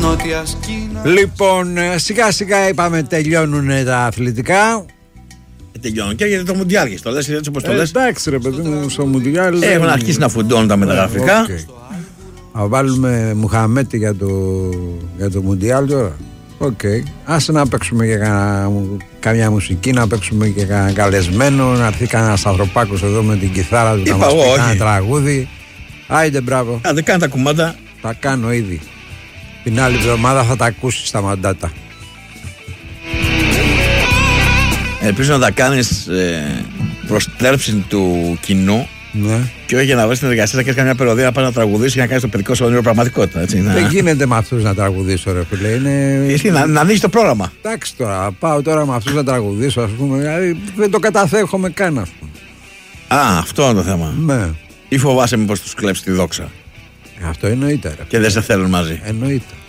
νότιας Κίνας. Λοιπόν, σιγά σιγά είπαμε τελειώνουν τα αθλητικά. Τελειώνουν και γιατί το Μουντιάλ το λες έτσι όπως το λες. Εντάξει ρε παιδί μου, στο Μουντιάλ έχουν αρχίσει να φουντώνουν τα μεταγραφικά. Θα βάλουμε Μουχαμέτη για το Μουντιάλ τώρα. Οκ. Άσε να παίξουμε και καμιά μουσική, να παίξουμε και κανένα καλεσμένο, να έρθει κανένας ανθρωπάκος εδώ με την κιθάρα του να μας πει κανένα τραγούδι. Άιντε, μπράβο. Δεν κάνει τα κουμάντα. Τα κάνω ήδη. Την άλλη εβδομάδα θα τα ακούσεις στα μαντάτα. Ελπίζω να τα κάνεις προς τέρψη του κοινού. Ναι. Και όχι για να βρεις την εργασία, να κάνεις καμιά περιοδία να πας να τραγουδήσεις και να κάνεις το παιδικό σου όνειρο πραγματικότητα. Έτσι, δεν γίνεται με αυτούς να τραγουδήσω, ρε φίλε. Είναι... να ανοίξεις το πρόγραμμα. Εντάξει τώρα, πάω τώρα με αυτούς να τραγουδήσω, ας πούμε. Δηλαδή δεν το καταθέχομαι καν, ας πούμε. Α, αυτό είναι το θέμα. Ναι. Ή φοβάσαι μήπως τους κλέψεις τη δόξα. Αυτό εννοείται, ρε. Και δεν σε θέλουν μαζί. Εννοείται.